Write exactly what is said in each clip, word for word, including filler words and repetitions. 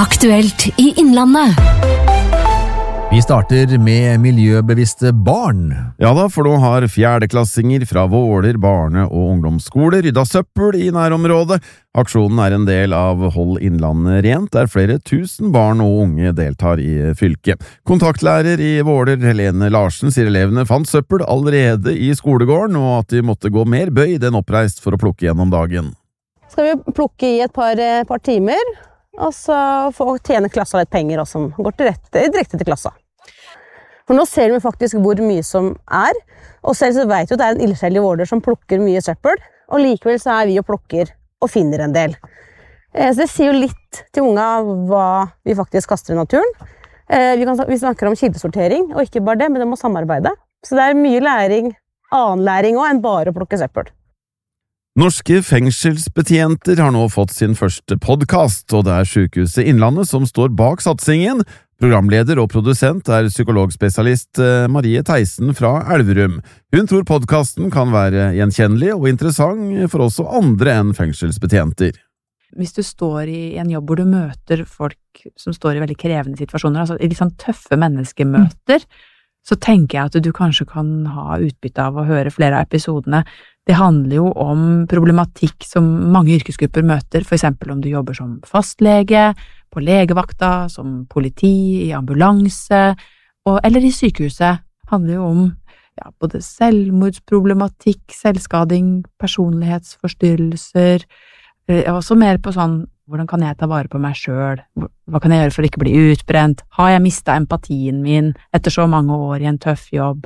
Aktuelt i Innlandet. Vi starter med miljøbevisste barn. Ja da, for nå har fjerdeklassinger fra Våler barne- og ungdomsskole rydda søppel i nærområdet. Aksjonen er en del av Hold Innlandet rent, der flere tusen barn og unge deltar i fylket. Kontaktlærer i Våler, Helene Larsen, sier elevene fant søppel allerede i skolegården, og at de måtte gå mer bøyd enn oppreist for å plukke gjennom dagen. Skal vi plukke i et par, par timer, og så få tjene klassa litt penger, og som går direkte, direkte til klassa. For nå ser vi faktisk hvor mye som er, og selv så vet vi at det er en ildsjel i Våler som plukker mye søppel, og likevel så er vi og plukker og finner en del. Så det sier jo litt til unga hva vi faktisk kaster i naturen. Vi, kan, vi snakker om kildesortering, og ikke bare det, men det må samarbeide. Så det er mye læring, annen læring også, enn bare å plukke søppel. Norske fengselsbetjenter har nå fått sin første podcast, og det er Sykehuset Innlandet som står bak satsingen. Programleder og produsent er psykologspesialist Marie Theisen fra Elverum. Hun tror podcasten kan være gjenkjennelig og interessant for også andre enn fengselsbetjenter. Hvis du står i en jobb hvor du møter folk som står i veldig krevende situasjoner, altså i litt sånn tøffe menneskemøter, så tenker jeg at du kanskje kan ha utbytte av å høre flere av episodene. Det handler jo om problematikk som mange yrkesgrupper møter, for eksempel om du jobber som fastlege, på legevakta, som politi, i ambulanse, og, eller i sykehuset. Det handler jo om ja, både selvmordsproblematikk, selvskading, personlighetsforstyrrelser, og også mer på sånn, hvordan kan jeg ta vare på meg selv? Hva kan jeg gjøre for å ikke bli utbrent? Har jeg mistet empatien min etter så mange år i en tøff jobb?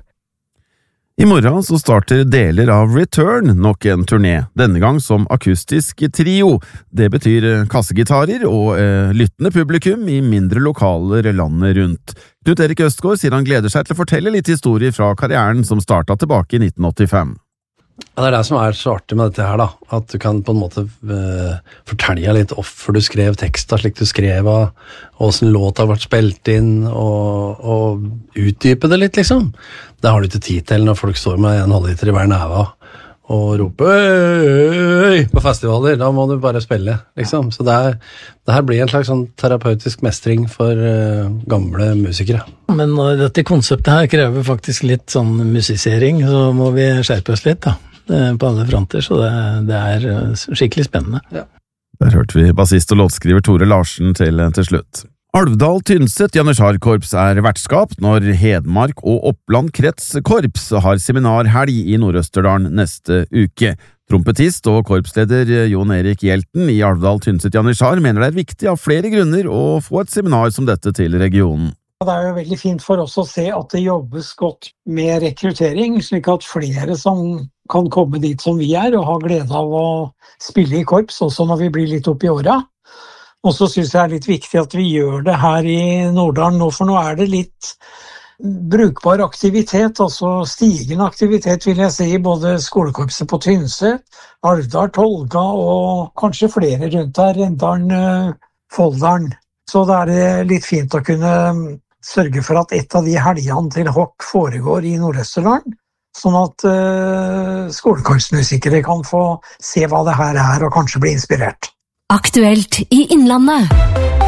I morgen så starter deler av Return nok en turné, denne gang som akustisk trio. Det betyr kassegitarer og eh, lyttende publikum i mindre lokaler landet rundt. Knut Erik Østgaard sier han gleder seg til å fortelle litt historier fra karrieren som startet tilbake i nitten åttifem. Ja, det er det som er så artig med dette her da, at du kan på en måte uh, fortelle litt hvorfor du skrev teksta slik du skrev, og hvordan låta har vært spilt inn, og, og utdype det litt, liksom. Det har du ikke tid til når folk står med en halvliter i hver næva og roper «Øy!» på festivaler. Da må du bare spille, liksom. Så det, er, det her blir en slags sånn terapeutisk mestring for uh, gamle musikere. Men når dette konseptet her krever faktisk litt sånn musisering, så må vi skjerpe oss litt da, på alle fronter, så det, det er skikkelig spennende. Ja. Der hørte vi bassist og låtskriver Tore Larsen til, til slutt. Alvdal Tynset Janitsjarkorps er vertskap når Hedmark og Oppland kretskorps har seminarhelg i Nord-Østerdalen neste uke. Trompetist og korpsleder Jon Erik Hjelten i Alvdal Tynset Janitsjar mener det er viktig av flere grunner å få et seminar som dette til regionen. Det er jo veldig fint for oss å se at det jobbes godt med rekruttering, slik at flere som kan komme dit som vi er og ha glede av å spille i korps, også når vi blir litt opp i åra. Og så synes jeg det er litt viktig at vi gjør det her i Nordalen nå, for nå er det litt brukbar aktivitet, altså stigende aktivitet vil jeg si, både skolekorpset på Tynset, Alvdal, Tolga og kanskje flere rundt der, Rendalen, Folldalen. Så det er litt fint å kunne sørge for at et av de helgene til Hokk foregår i Nord-Østerdalen, sånn at uh, skolekorpsmusikere kan få se hva det her er og kanskje bli inspirert. Aktuelt i Innlandet.